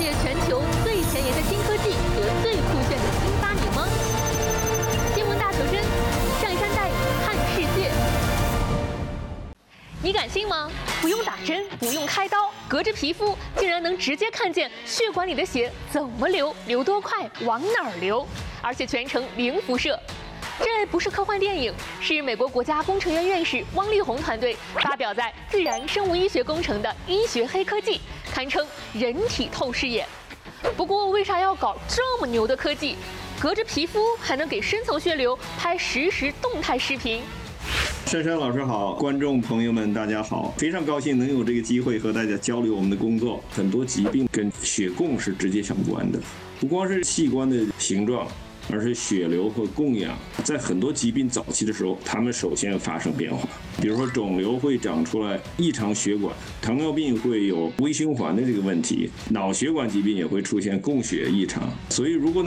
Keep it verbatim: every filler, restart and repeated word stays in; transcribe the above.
解全球最前沿的新科技和最酷炫的新发明吗？新闻大求真，上山带你看世界。你敢信吗？不用打针，不用开刀，隔着皮肤竟然能直接看见血管里的血怎么流，流多快，往哪儿流，而且全程零辐射。这不是科幻电影，是美国国家工程院院士汪力宏团队发表在《自然生物医学工程》的医学黑科技，堪称人体透视眼。不过，为啥要搞这么牛的科技？隔着皮肤还能给深层血流拍实时动态视频。 珊珊老师好，观众朋友们大家好，非常高兴能有这个机会和大家交流我们的工作。很多疾病跟血供是直接相关的，不光是器官的形状，而是血流和供氧。在很多疾病早期的时候，它们首先发生变化，比如说肿瘤会长出来异常血管，糖尿病会有微循环的这个问题，脑血管疾病也会出现供血异常。所以如果